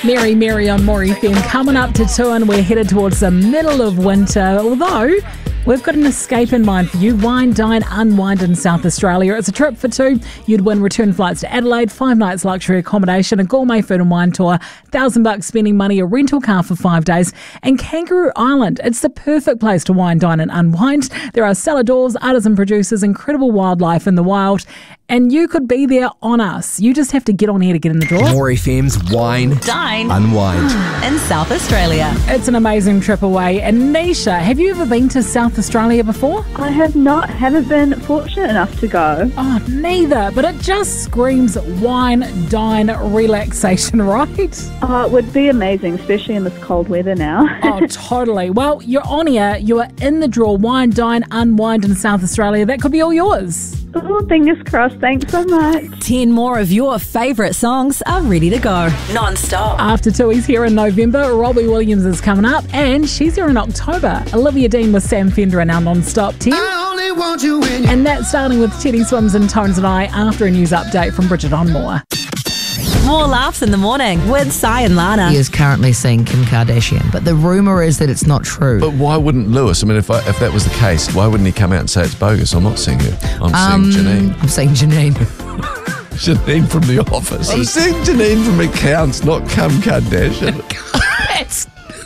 Mary on More FM. Coming up to 2 and we're headed towards the middle of winter. Although we've got an escape in mind for you. Wine, Dine, Unwind in South Australia. It's a trip for two. You'd win return flights to Adelaide, 5 nights luxury accommodation, a gourmet food and wine tour, $1,000 spending money, a rental car for 5 days, and Kangaroo Island. It's the perfect place to wine, dine and unwind. There are cellar-doors, artisan producers, incredible wildlife in the wild, and you could be there on us. You just have to get on here to get in the door. More FM's Wine, Dine, Unwind in South Australia. It's an amazing trip away. And Nisha, have you ever been to South Australia before? I have not, haven't been fortunate enough to go. Oh, neither. But it just screams wine, dine, relaxation, right? Oh, it would be amazing, especially in this cold weather now. Oh, totally. Well, you're on here. You are in the draw. Wine, dine, unwind in South Australia. That could be all yours. Oh, fingers crossed. Thanks so much. 10 more of your favourite songs are ready to go. Non-stop. After 2, he's here in November. Robbie Williams is coming up, and she's here in October. Olivia Dean with Sam Fender in our non-stop 10. I only want you in And that's starting with Teddy Swims and Tones and I after a news update from Bridget Onmore. More laughs in the morning with Sai and Lana. He is currently seeing Kim Kardashian, but the rumour is that it's not true. But why wouldn't Lewis? I mean, if that was the case, why wouldn't he come out and say it's bogus? I'm not seeing her. I'm seeing Janine. I'm seeing Janine. Janine from The Office. I'm seeing Janine from Accounts, not Kim Kardashian. That's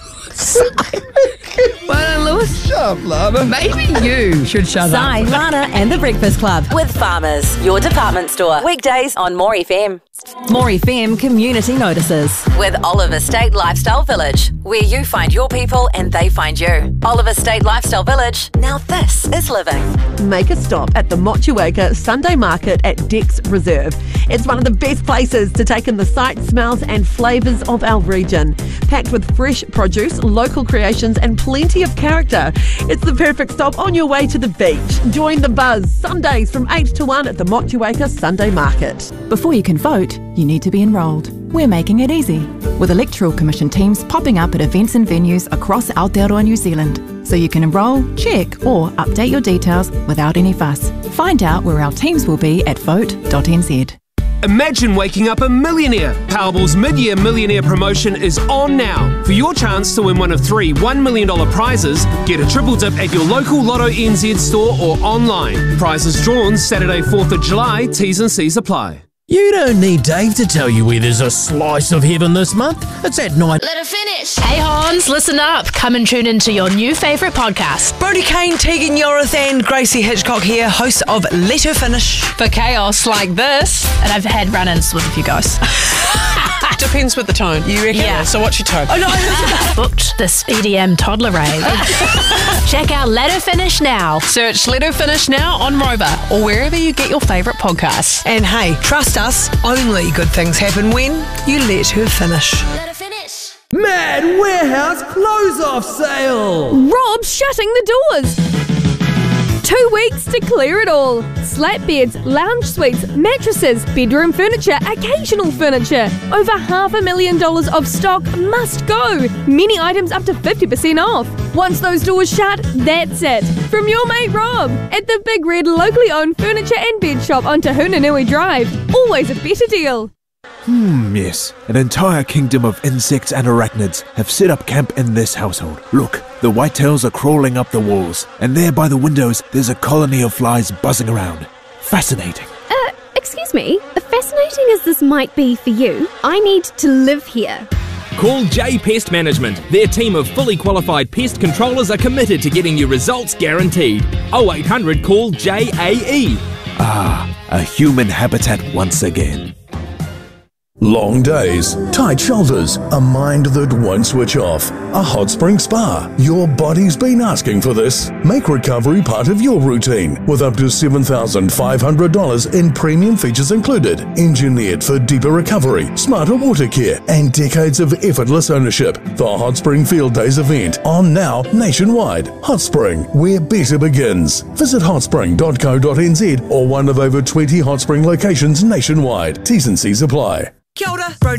well, Lewis. Shut up, Lana. Maybe you should shut Sai, up. Lana and The Breakfast Club with Farmers, your department store. Weekdays on More FM. More FM community notices with Oliver State Lifestyle Village, where you find your people and they find you. Oliver State Lifestyle Village. Now this is living. Make a stop at the Motueka Sunday Market at Dex Reserve. It's one of the best places to take in the sights, smells and flavours of our region. Packed with fresh produce, local creations and plenty of character. It's the perfect stop on your way to the beach. Join the buzz Sundays from 8 to 1 at the Motueka Sunday Market. Before you can vote, you need to be enrolled. We're making it easy, with Electoral Commission teams popping up at events and venues across Aotearoa, New Zealand, so you can enrol, check or update your details without any fuss. Find out where our teams will be at vote.nz. Imagine waking up a millionaire. Powerball's mid-year millionaire promotion is on now. For your chance to win one of 3 $1 million prizes, get a triple dip at your local Lotto NZ store or online. Prizes drawn Saturday 4th of July, T's and C's apply. You don't need Dave to tell you where there's a slice of heaven this month. It's at night. Let her finish. Hey Hans, listen up. Come and tune into your new favourite podcast. Brodie Kane, Tegan Yorith and Gracie Hitchcock here, hosts of Let Her Finish. For chaos like this, and I've had run-ins with a few guys. Depends with the tone, you reckon? Yeah. So what's your tone? Oh no, booked this EDM toddler rave. Check out Let Her Finish now. Search Let Her Finish now on Rover or wherever you get your favourite podcasts. And hey, trust us, only good things happen when you let her finish. Let her finish. Mad Warehouse close-off sale. Rob's shutting the doors. 2 weeks to clear it all. Slat beds, lounge suites, mattresses, bedroom furniture, occasional furniture. Over $500,000 of stock must go. Many items up to 50% off. Once those doors shut, that's it. From your mate Rob at the Big Red locally owned furniture and bed shop on Te Hunanui Drive. Always a better deal. Yes. An entire kingdom of insects and arachnids have set up camp in this household. Look, the whitetails are crawling up the walls, and there by the windows there's a colony of flies buzzing around. Fascinating. Excuse me, fascinating as this might be for you, I need to live here. Call J Pest Management. Their team of fully qualified pest controllers are committed to getting you results guaranteed. 0800 call JAE. A human habitat once again. Long days, tight shoulders, a mind that won't switch off. A hot spring spa. Your body's been asking for this. Make recovery part of your routine with up to $7,500 in premium features included. Engineered for deeper recovery, smarter water care, and decades of effortless ownership. The Hot Spring Field Days event on now nationwide. Hot Spring, where better begins. Visit hotspring.co.nz or one of over 20 Hot Spring locations nationwide. T's and C's apply. Kia ora, Brodie